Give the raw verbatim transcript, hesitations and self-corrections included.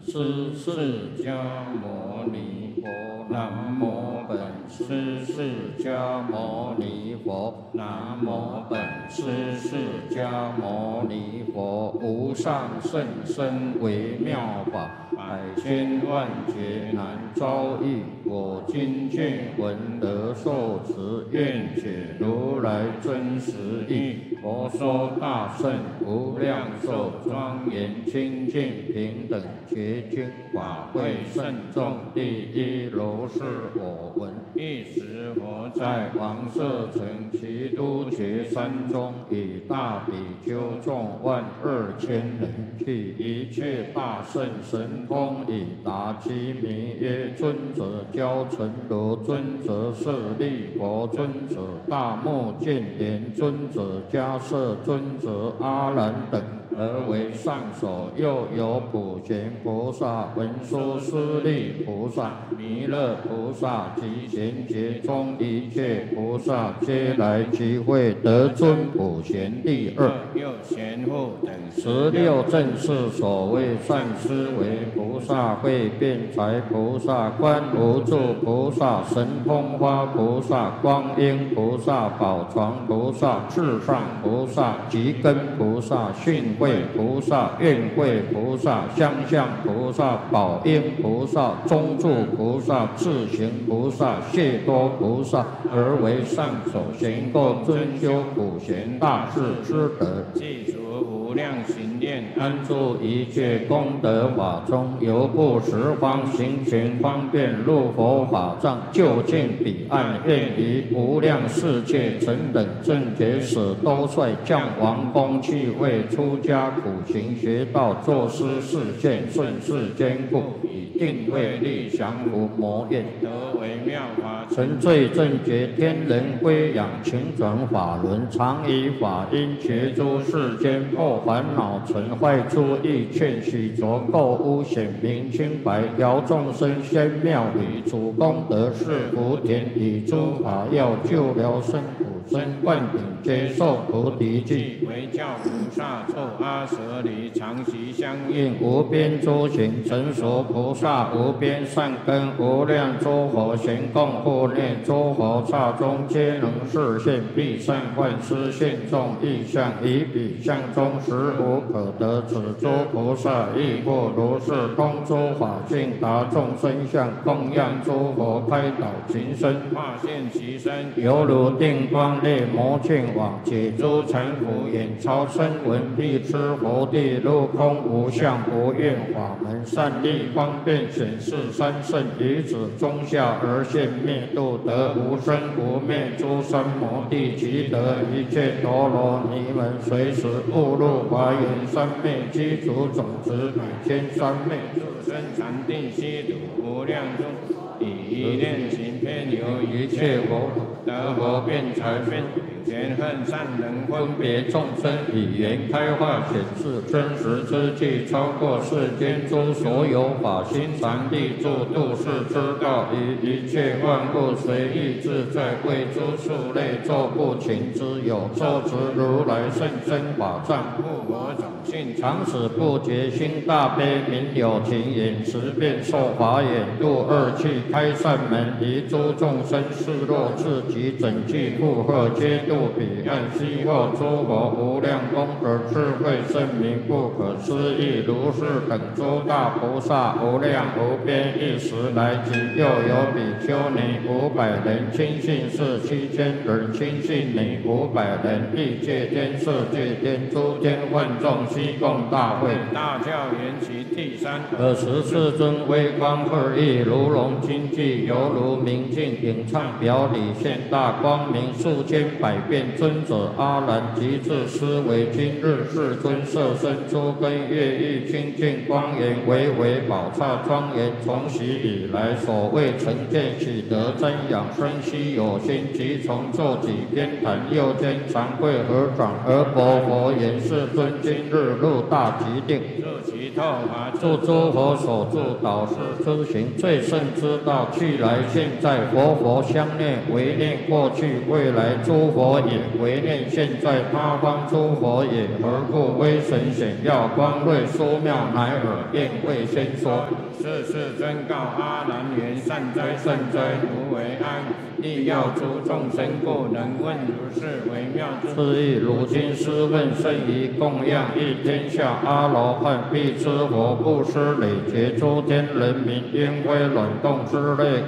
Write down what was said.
师释迦牟尼佛，南无本师释迦牟尼佛，南无本师释迦牟尼佛。无上甚深微妙法，百千万劫难遭遇。我今见闻得受持，愿解如来真实义。佛说大圣无量寿庄严清净平等觉经法会慎重第一如是我闻。一时佛在王舍城齐都伽山中，以大比丘众万二千人，去一切大圣神通以达其名曰尊者交陈如尊者舍利佛尊者大目犍连尊者迦摄尊者阿难等，而为上首。又有普贤菩萨、文殊师利菩萨、弥勒菩萨及贤劫中一切菩萨，皆来集会，得尊普贤第二。又贤护等十六正是所谓善思维菩萨、会辩才菩萨、观无住菩萨、神通花菩萨、光阴菩萨、宝床菩萨、至上菩萨、吉根菩萨、训慧菩萨、愿慧菩萨、相向菩萨、宝应菩萨、中住菩萨、智行菩萨、谢多菩萨，而为上首，行够尊修普贤大士之德，记除无量行念，安住一切功德法中，由不十方行群方便入佛法藏，就近彼岸，愿于无量世界成等正觉使，都率降王宫去为出家苦行学道，作师示现，顺世坚固，以定慧力降伏魔怨，得为妙法，成罪正觉天人归养，勤转法轮，常以法音觉诸世间破烦恼尘坏诸意，劝许浊垢污显明清白，调众生仙妙理，主功德是福田，以诸法要救疗生苦生，灌顶接受菩提记，为教菩萨咒阿舍离，常习相应，无边诸行成熟菩萨，无边善根，无量诸佛行供护念，诸佛刹中皆能示现，必善幻施现众意象，以彼相中实无可得。此诸菩萨亦复如是，通诸法性，达众生相，供养诸佛，开导情身，化现其身，犹如定光烈魔犍网，解诸尘浮，眼超声闻，必知佛地入空无相无愿法门，善利方便显示三圣，于此中下而现灭度，得无生无灭诸三摩地，即得一切陀罗尼门，随时误入华严三昧，基础种子百千三昧，助生禅定悉土无量中，以一念行遍游一切佛土，得佛辩才辩前恨善人分别众生，以言开化显示真实之际，超过世间诸所有法，心常立住度世之道，以一切万物随意自在，为诸数类作不勤之有，受持如来圣真法藏，护我种性，常使不觉心大悲，明有情眼持变受法眼，度二气开善门，离诸众生示弱自己整具负荷，皆度彼岸，悉获诸佛无量功德智慧圣明，不可思议。如是等诸大菩萨，无量无边，一时来集。又有比丘尼五百人，亲信士七千人，亲信女五百人，欲界天、色界天、诸天万众悉共大会。大教缘起第三。尔时世尊威光二翼，如龙精济，犹如明镜，影唱表里，现大光明，数千百变。尊者阿难即自思维，今日世尊摄身诸根乐意清净光严，巍巍宝刹庄严，从昔以来所谓成见喜得增养生息有心，即从坐几边坛，右肩长跪合掌，而薄佛言：世尊今日入大吉定，入其透华，助诸佛所助导师之行，最胜之道，切去来现在，佛佛相念，唯念过去未来诸佛也，唯念现在他方诸佛也。而故威神显耀光瑞殊妙，乃尔便未先说。是世尊告阿难言：善哉善哉，如为安。亦要诸众生故能问如是微妙之意。如今师问甚于供养一天下阿罗汉，必知佛布施累劫诸天人民，烟灰卵动之类